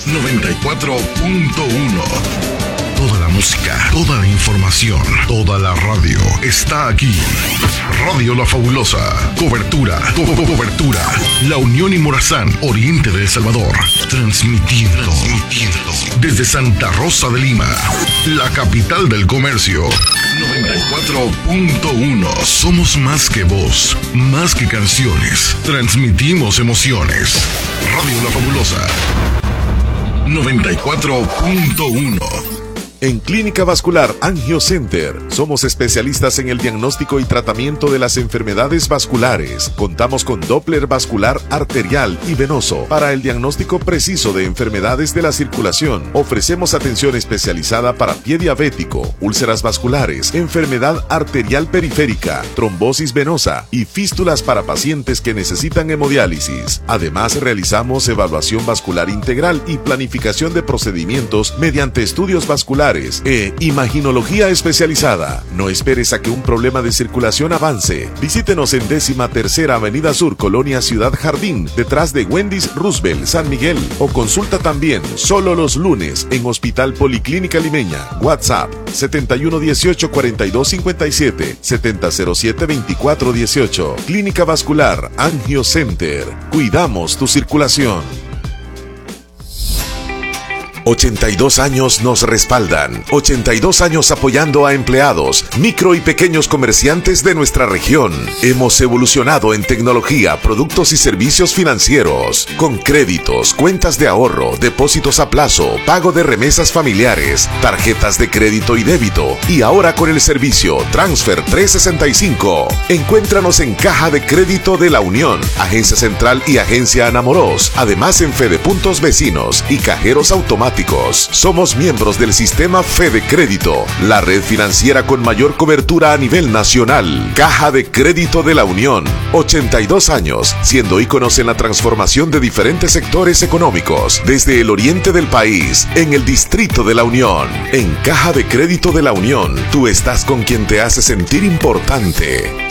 94.1. Toda la música, toda la información, toda la radio está aquí. Radio La Fabulosa. Cobertura. La Unión y Morazán, oriente de El Salvador. Transmitiendo desde Santa Rosa de Lima, la capital del comercio. 94.1. Somos más que voz, más que canciones. Transmitimos emociones. Radio La Fabulosa. 94.1. En Clínica Vascular Angio Center somos especialistas en el diagnóstico y tratamiento de las enfermedades vasculares. Contamos con Doppler vascular arterial y venoso para el diagnóstico preciso de enfermedades de la circulación. Ofrecemos atención especializada para pie diabético, úlceras vasculares, enfermedad arterial periférica, trombosis venosa y fístulas para pacientes que necesitan hemodiálisis. Además, realizamos evaluación vascular integral y planificación de procedimientos mediante estudios vasculares e imaginología especializada. No esperes a que un problema de circulación avance. Visítenos en 13ª Avenida Sur, Colonia Ciudad Jardín, detrás de Wendy's Roosevelt, San Miguel. O consulta también solo los lunes en Hospital Policlínica Limeña. WhatsApp 7118-4257, 7007-2418. Clínica Vascular Angio Center. Cuidamos tu circulación. 82 años nos respaldan. 82 años apoyando a empleados, micro y pequeños comerciantes de nuestra región. Hemos evolucionado en tecnología, productos y servicios financieros, con créditos, cuentas de ahorro, depósitos a plazo, pago de remesas familiares, tarjetas de crédito y débito, y ahora con el servicio Transfer 365. Encuéntranos en Caja de Crédito de la Unión, Agencia Central y Agencia Anamoros, además en Fedepuntos Vecinos y cajeros automáticos. Somos miembros del sistema Fede Crédito, la red financiera con mayor cobertura a nivel nacional. Caja de Crédito de la Unión, 82 años, siendo íconos en la transformación de diferentes sectores económicos, desde el oriente del país, en el Distrito de la Unión. En Caja de Crédito de la Unión, tú estás con quien te hace sentir importante.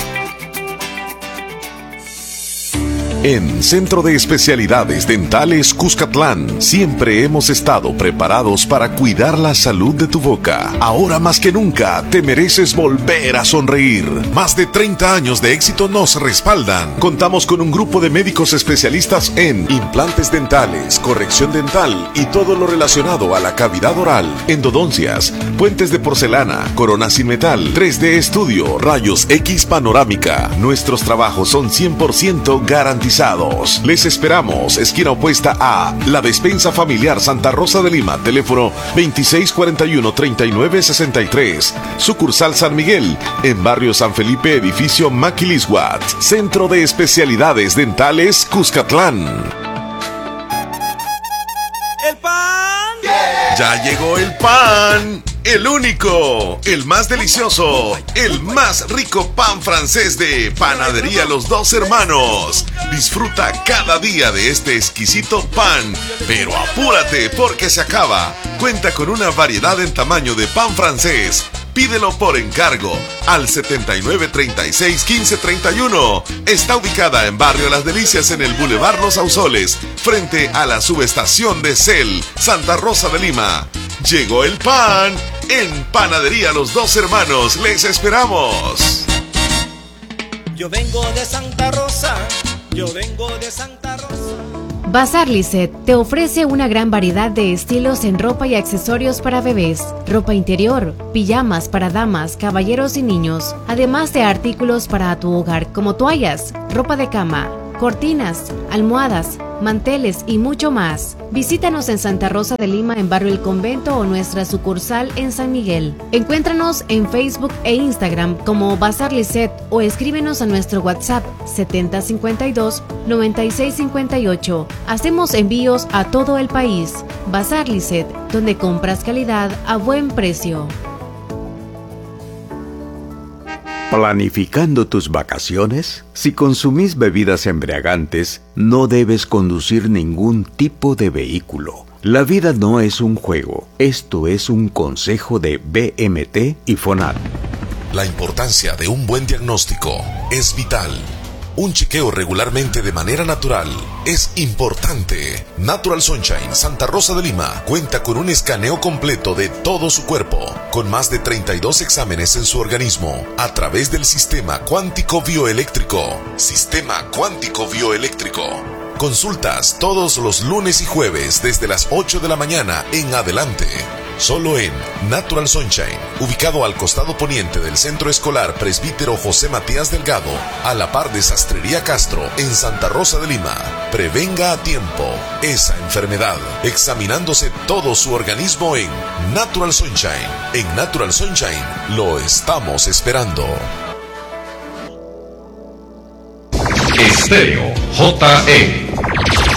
En Centro de Especialidades Dentales Cuscatlán, siempre hemos estado preparados para cuidar la salud de tu boca. Ahora más que nunca, te mereces volver a sonreír. Más de 30 años de éxito nos respaldan. Contamos con un grupo de médicos especialistas en implantes dentales, corrección dental y todo lo relacionado a la cavidad oral, endodoncias, puentes de porcelana, coronas sin metal, 3D estudio, rayos X panorámica. Nuestros trabajos son 100% garantizados. Les esperamos, esquina opuesta a La Despensa Familiar Santa Rosa de Lima, teléfono 2641-3963, sucursal San Miguel, en barrio San Felipe, edificio Maquilisguat, Centro de Especialidades Dentales Cuscatlán. ¡El pan! ¡Ya llegó el pan! El único, el más delicioso, el más rico pan francés de Panadería Los Dos Hermanos. Disfruta cada día de este exquisito pan, pero apúrate porque se acaba. Cuenta con una variedad en tamaño de pan francés. Pídelo por encargo al 7936-1531. Está ubicada en Barrio Las Delicias en el Boulevard Los Ausoles, frente a la subestación de Cel, Santa Rosa de Lima. Llegó el pan. En Panadería Los Dos Hermanos les esperamos. Yo vengo de Santa Rosa, yo vengo de Santa Rosa. Bazar Lisset te ofrece una gran variedad de estilos en ropa y accesorios para bebés, ropa interior, pijamas para damas, caballeros y niños, además de artículos para tu hogar como toallas, ropa de cama, cortinas, almohadas, manteles y mucho más. Visítanos en Santa Rosa de Lima en Barrio El Convento o nuestra sucursal en San Miguel. Encuéntranos en Facebook e Instagram como Bazar Lisset o escríbenos a nuestro WhatsApp 7052-9658. Hacemos envíos a todo el país. Bazar Lisset, donde compras calidad a buen precio. ¿Planificando tus vacaciones? Si consumís bebidas embriagantes, no debes conducir ningún tipo de vehículo. La vida no es un juego. Esto es un consejo de BMT y FONAT. La importancia de un buen diagnóstico es vital. Un chequeo regularmente de manera natural es importante. Natural Sunshine Santa Rosa de Lima cuenta con un escaneo completo de todo su cuerpo, con más de 32 exámenes en su organismo, a través del sistema cuántico bioeléctrico. Sistema cuántico bioeléctrico. Consultas todos los lunes y jueves desde las 8 de la mañana en adelante. Solo en Natural Sunshine, ubicado al costado poniente del Centro Escolar Presbítero José Matías Delgado, a la par de Sastrería Castro, en Santa Rosa de Lima. Prevenga a tiempo esa enfermedad, examinándose todo su organismo en Natural Sunshine. En Natural Sunshine lo estamos esperando. Estéreo JE.